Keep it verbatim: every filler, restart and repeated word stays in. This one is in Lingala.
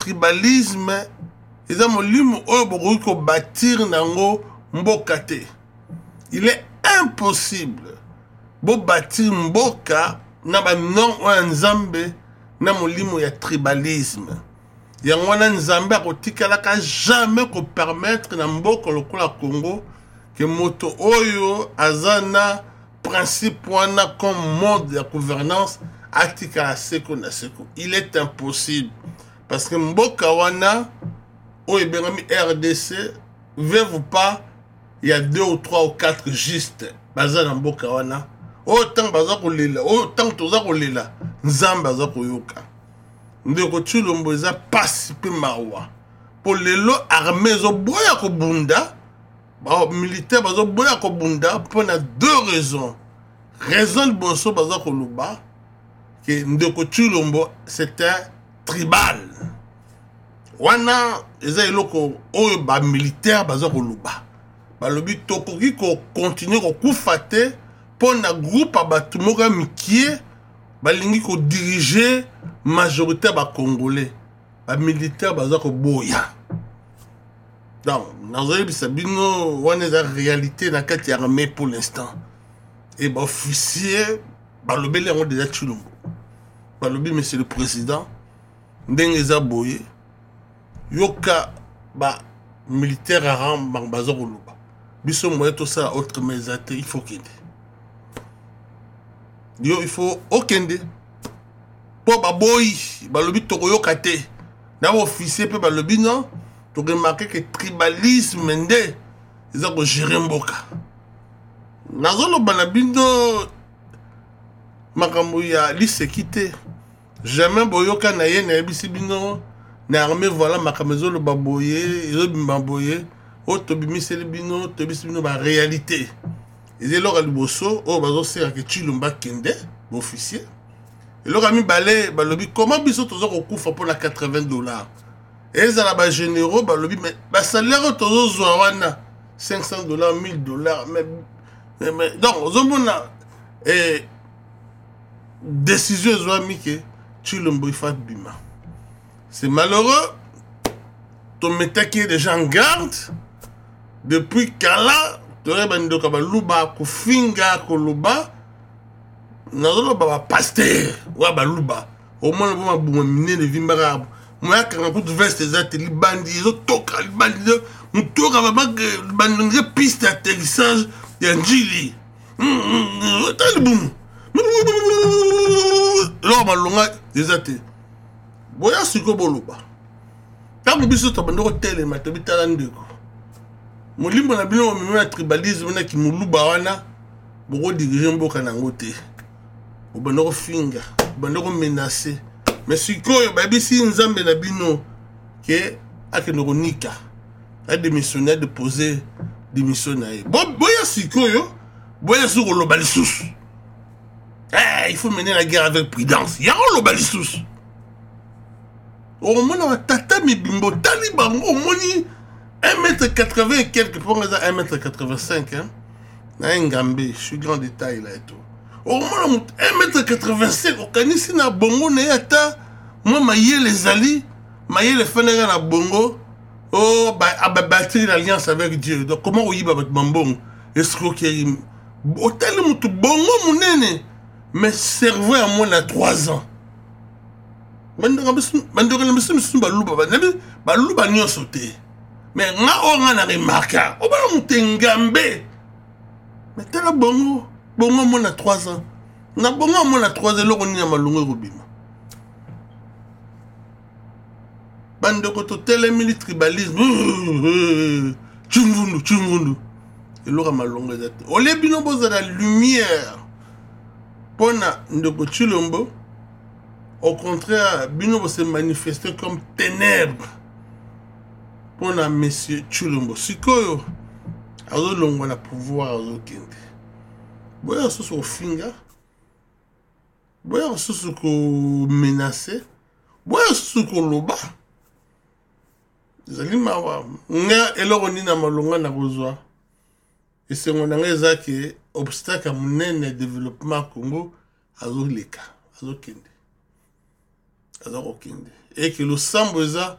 tribalisme eza molimo oyo bokoki kobâtir nango mboka te. Il est impossible bobâtir mboka na banon oyo nzambe na molimo ya tribalisme. Yango wana nzambe akotikalaka jamais kopermettre na mboka lokola Congo ke moto oyo aza na principe wana comme mode de gouvernance atikala seko na seko. Il est impossible parce que mboka wana oyo ebengami R D C, veuve ou pas, il y a deux ou trois ou quatre juste baza na mboka wana. Autant baza kolela, autant toza kolela, nzambe baza koyoka. Ndeko Tshilombo eza pasi pe mawa. Po lelo armée zo boya ko bunda, ba militaire bazo boya ko bunda pour na deux raisons. Raison de boso baza ko luba que Ndeko Tshilombo c'était tribal. Wana eza eloko oyo ba militaire baza ko luba. Ba lobi tokoki ko continuer ko kufate pour na groupe abatu moka mikie balingi ko diriger majorité ba congolais ba militaire baza ko boya. Donc nazoyi bisabino wana eza réalité na kati ya armée pour l'instant. Et ba officier ba lobeli yango déjà Tshilombo. Ba lobi monsieur le président ndenge eza boye yoka ba militaire à rang baza ko luba. Biso moye to ça autre mais il faut qu'il Yo, il faut okende. Pour baboy, balobi tokoyoka te. Na officier pe balobi non, to remarquer que tribalisme ndé, ils ont géré mboka. Nazolo banabino makambo ya lisekité. Jamais boyoka na ye na bisi bino na armée voilà makamezo lo baboye, ils ont baboye, auto bimiseli bino, to bisi bino ba réalité. Ils ont leur liboso, oh bazo sera que Tshilombo kende, officier. Et leur ami balé, balobi comment biso tozo kokufa pour la quatre-vingts dollars. Et ils ont ba généraux balobi mais ba salaire tozo zwana cinq cents dollars, mille dollars mais mais, mais donc ozomona et décision zwami que Tshilombo il faut bima. C'est malheureux. Ton métier qui est déjà en garde depuis Kala tore bandoka baluba kufinga koluba nazolo baba pasteur wa baluba au moins ba buma mine de vimbara moya kana pour veste zate libandi zo toka libandi mutoka baba bandonge piste d'atterrissage ya njili talibum lo malonga zate boya siko boluba tabu biso to bandoko tele matobi talandeko Molimbo na bino mimi na tribalisme na kimuluba wana boko diriger mboka nango te. Obandoko finga, obandoko menacer. Mais sikoyo ba bisi nzambe na bino ke akendoko nika. A démissionner de poser démission na ye. Bo boya sikoyo, boya soko lo balisusu. Eh, il faut mener la guerre avec prudence. Ya lo balisusu. O mona tata mi bimbo tali bango moni un mètre quatre-vingts et quelques, pour un mètre quatre-vingt-cinq, hein. Je suis grand détail là et tout. Au moins, un mètre quatre-vingt-cinq, au canisi na bongo, na yata, moi, maïe les ali, maïe les fenêtres na bongo, oh, bah, ah, bah, bâtir l'alliance avec Dieu. Donc, comment on y va avec Mambong? Est-ce qu'il y a au tel moutou bongo, mon nene, mais cerveau à moi, à trois ans. Mandora, mandora, monsieur, monsieur, balouba, balouba, n'y a sauté. Mais nga on a remarqué, on va monter ngambe. Mais t'es là bongo, bongo mon a trois ans. Na bongo mon a trois ans, là on y a malongo robima. Bande koto tele mili tribalisme, chungundu, chungundu. Et là on a malongo zate. On les bino boza la lumière. Pona ndoko Tshilombo, au contraire, bino se manifester comme ténèbres. Pour la monsieur Tshilombo sikoyo azo longo na pouvoir azo kende boya soso ko finga boya soso ko menacer boya soso ko loba zali mawa nga eloko ni na malonga na kozwa esengo na ngeza ke obstacle munene développement Congo azo leka azo kende azo ko kende et que le sambo eza